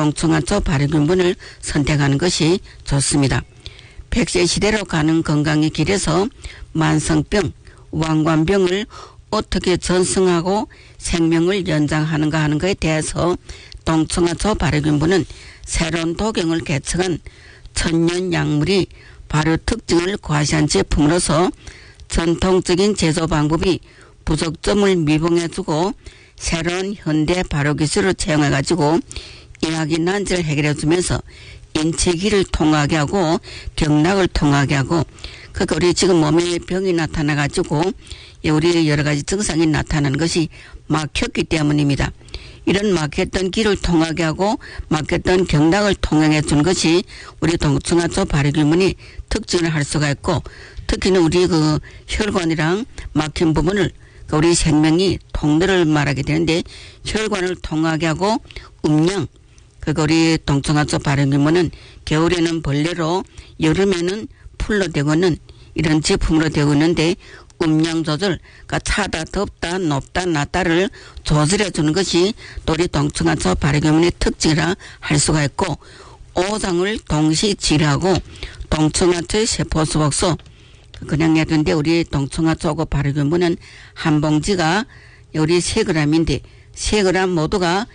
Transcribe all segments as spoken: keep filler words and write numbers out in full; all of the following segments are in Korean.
동충하초 발효균분을 선택하는 것이 좋습니다. 백 세 시대로 가는 건강의 길에서 만성병, 왕관병을 어떻게 전승하고 생명을 연장하는가 하는 것에 대해서 동충하초 발효균분은 새로운 도경을 개척한 천년 약물이 발효 특징을 과시한 제품으로서 전통적인 제조 방법이 부족점을 미봉해주고 새로운 현대 발효 기술을 채용해가지고 이학이 난제를 해결해주면서 인체기를 통하게 하고 경락을 통하게 하고 그러니까 우리 지금 몸에 병이 나타나가지고 우리 여러 가지 증상이 나타나는 것이 막혔기 때문입니다. 이런 막혔던 길을 통하게 하고 막혔던 경락을 통행해 준 것이 우리 동충하초 발효균분이 특징을 할 수가 있고 특히는 우리 그 혈관이랑 막힌 부분을 우리 생명이 통로를 말하게 되는데 혈관을 통하게 하고 음양 그 우리 동충하초 발효균분은 겨울에는 벌레로 여름에는 풀로 되고는 이런 제품으로 되고 있는데 음양 조절, 그러니까 차다, 덥다, 높다, 낮다를 조절해 주는 것이 또 우리 동충하초 발효균분의 특징이라 할 수가 있고 오장을 동시 치료하고 동충하초의 세포수복소 그냥 예컨대 우리 동충하초하고 발효균분은 한 봉지가 우리 세 그램인데 세 그램 모두가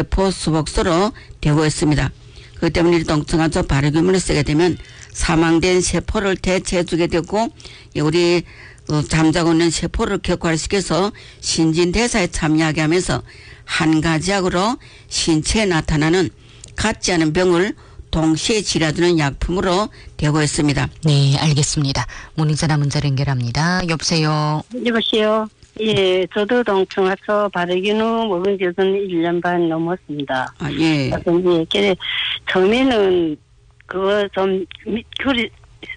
세포수복소로 되고 있습니다. 그렇기 때문에 동충하초 발효균분을 쓰게 되면 사망된 세포를 대체해주게 되고 우리 어, 잠자고 있는 세포를 격화시켜서 신진대사에 참여하게 하면서 한 가지 약으로 신체에 나타나는 같지 않은 병을 동시에 치료해주는 약품으로 되고 있습니다. 네, 알겠습니다. 모닝전화 문자로 연결합니다. 여보세요. 여보세요. 예, 저도 동충하초 발효균을 먹은 지는 일 년 반 넘었습니다. 아, 예. 예, 그래, 처음에는 그거 좀, 그리,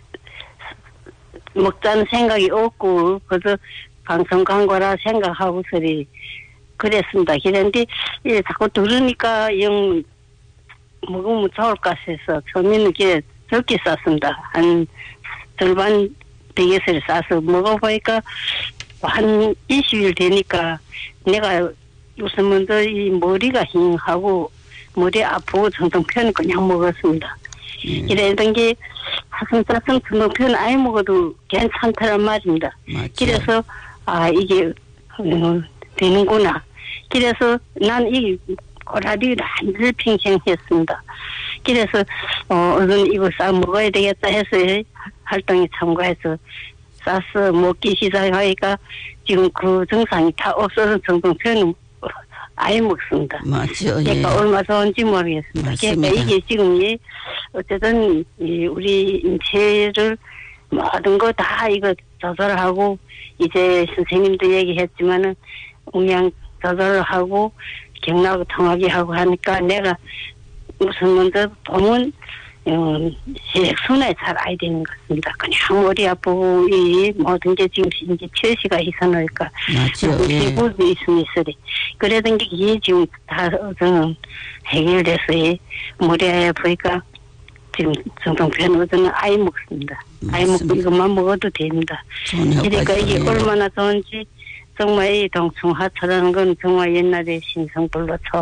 먹자는 생각이 없고, 그래서 방송 광고라 생각하고서리 그랬습니다. 그런데, 예, 자꾸 들으니까 영, 먹으면 좋을까 해서 처음에는 이게 적게 쌌습니다. 한 절반 베개를 싸서 먹어보니까 한 이십 일 되니까 내가 우선 먼저 이 머리가 힝하고 머리 아프고 정통편 그냥 먹었습니다. 음. 이랬던 게 사슴사슴 정통편 아예 먹어도 괜찮다란 말입니다. 맞죠. 그래서 아 이게 어, 되는구나. 그래서 난 이 고라비를 한줄 평생 했습니다. 그래서 어 어떤 이거 싸 먹어야 되겠다 해서 활동에 참가해서 싸서 먹기 시작하니까 지금 그 증상이 다 없어서 정통편은 아예 먹습니다. 맞죠. 그러니까 예. 얼마 좋은지 모르겠습니다. 맞습니다. 그러니까 이게 지금 이 어쨌든 이 우리 인체를 모든 거 다 이거 조절하고 이제 선생님도 얘기했지만은 음양 조절을 하고 경락을 통하게 하고 하니까 내가 우선 먼저 보면 음, 혈액순환이 잘 안 되는 것 같습니다. 그냥 머리 아프고 이 모든 게 지금 이제 표시가 있어놓으니까 맞죠. 예. 피부도 있으면 있어야 그러던 게 이게 지금 다 저는 해결돼서 이 머리 아프니까 지금 정통편 어제는 아예 먹습니다. 아예 먹고 이것만 먹어도 됩니다. 그러니까 이게 예. 얼마나 좋은지 정말 이 동충하초라는 건 정말 옛날에 신성불로초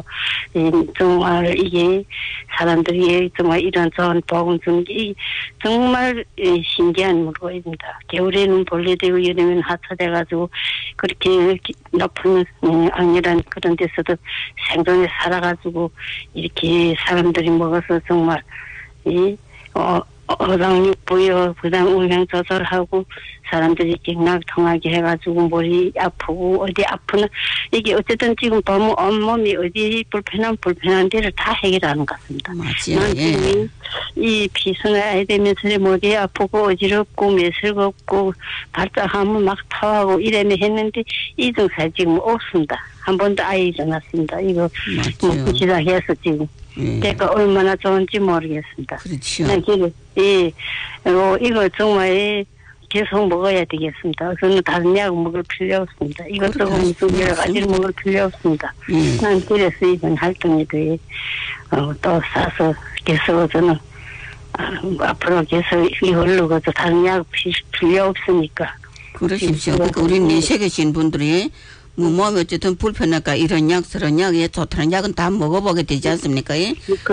정말 이게 사람들이 정말 이런 좋은 복음 주는 게 정말 신기한 물건입니다. 겨울에는 벌레되고 여름에는 하초돼가지고 그렇게 높은 악랄한 그런 데서도 생존에 살아가지고 이렇게 사람들이 먹어서 정말 이 어. 어장육부여 부담 음양 조절하고 사람들이 경락 통하게 해가지고 머리 아프고 어디 아프나 이게 어쨌든 지금 보면 온몸이 어디 불편한 불편한 데를 다 해결하는 것 같습니다. 맞죠. 예. 이, 이 피순환이 되면서 머리 아프고 어지럽고 매설겁고 발작하면 막 타하고 이래면 했는데 이 증상이 지금 없습니다. 한 번도 아예 일어났습니다. 이거 먹기 시작해서 지금. 예. 그러니까 얼마나 좋은지 모르겠습니다. 그렇죠. 예, 어, 이거 정말 계속 먹어야 되겠습니다. 저는 다른 약 먹을 필요 없습니다. 이것저것 무슨 여러 가지를 먹을 필요 없습니다. 음. 난 그래서 이번 활동에 대해 어, 또 싸서 계속 저는 아, 앞으로 계속 이걸로 가서 다른 약 필요 없으니까. 그러십시오. 그러니까 우리 내세 계신 분들이 뭐 몸이 어쨌든 불편할까 이런 약 저런 약에 좋다는 약은 다 먹어보게 되지 않습니까? 예?